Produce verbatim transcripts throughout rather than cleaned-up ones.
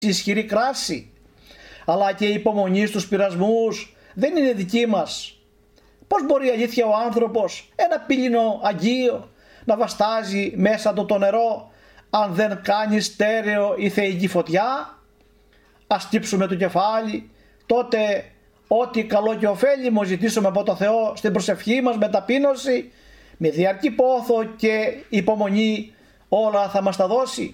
ισχυρή κράση, αλλά και η υπομονή στους πειρασμούς δεν είναι δική μας. Πώς μπορεί αλήθεια ο άνθρωπος, ένα πύληνο αγγείο, να βαστάζει μέσα του το νερό, αν δεν κάνει στέρεο η θεϊκή φωτιά? Ας τύψουμε το κεφάλι, τότε ό,τι καλό και ωφέλιμο ζητήσουμε από το Θεό στην προσευχή μας με ταπείνωση, με διαρκή πόθο και υπομονή, όλα θα μας τα δώσει.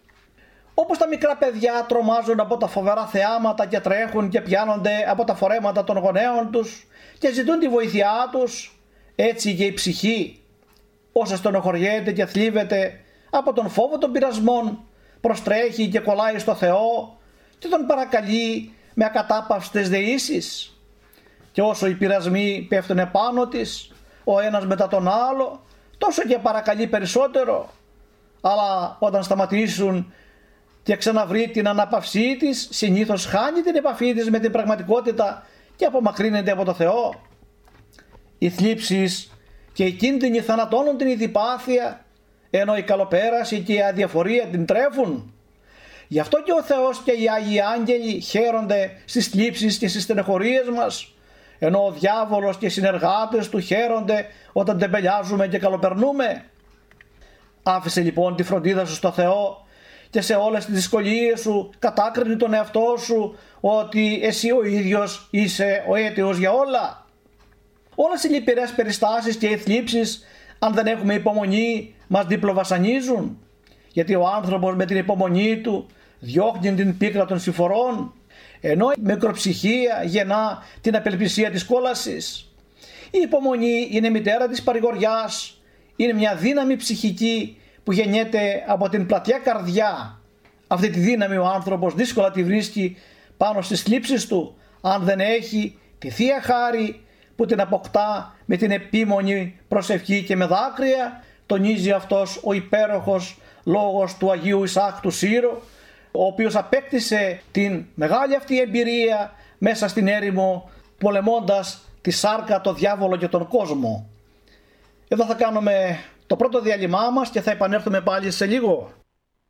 Όπως τα μικρά παιδιά τρομάζουν από τα φοβερά θεάματα και τρέχουν και πιάνονται από τα φορέματα των γονέων τους και ζητούν τη βοήθειά τους, έτσι και η ψυχή, όσο στενοχωριέται και θλίβεται από τον φόβο των πειρασμών, προστρέχει και κολλάει στο Θεό και τον παρακαλεί με ακατάπαυστες δεήσεις. Και όσο οι πειρασμοί πέφτουν επάνω της, ο ένας μετά τον άλλο, τόσο και παρακαλεί περισσότερο. Αλλά όταν σταματήσουν και ξαναβρει την ανάπαυσή της, συνήθως χάνει την επαφή της με την πραγματικότητα και απομακρύνεται από το Θεό. Οι θλίψεις και οι κίνδυνοι θανατώνουν την ειδιπάθεια, ενώ η καλοπέραση και η αδιαφορία την τρέφουν. Γι' αυτό και ο Θεός και οι Άγιοι Άγγελοι χαίρονται στις θλίψεις και στις στενοχωρίες μας, ενώ ο διάβολος και οι συνεργάτες του χαίρονται όταν τεμπελιάζουμε και καλοπερνούμε. Άφησε λοιπόν τη φροντίδα σου στο Θεό και σε όλες τις δυσκολίες σου κατάκρινε τον εαυτό σου ότι εσύ ο ίδιος είσαι ο αίτιος για όλα. Όλες οι λυπηρές περιστάσεις και οι θλίψεις, αν δεν έχουμε υπομονή, μας διπλοβασανίζουν, γιατί ο άνθρωπος με την υπομονή του διώχνει την πίκρα των συμφορών, ενώ η μικροψυχία γεννά την απελπισία της κόλασης. Η υπομονή είναι μητέρα της παρηγοριάς, είναι μια δύναμη ψυχική που γεννιέται από την πλατιά καρδιά. Αυτή τη δύναμη ο άνθρωπος δύσκολα τη βρίσκει πάνω στις θλίψεις του, αν δεν έχει τη Θεία Χάρη που την αποκτά με την επίμονη προσευχή και με δάκρυα, τονίζει αυτός ο υπέροχος λόγος του Αγίου Ισαάκ του Σύρο, ο οποίος απέκτησε την μεγάλη αυτή εμπειρία μέσα στην έρημο, πολεμώντας τη σάρκα, το διάβολο και τον κόσμο. Εδώ θα κάνουμε το πρώτο διάλειμμά μας και θα επανέλθουμε πάλι σε λίγο.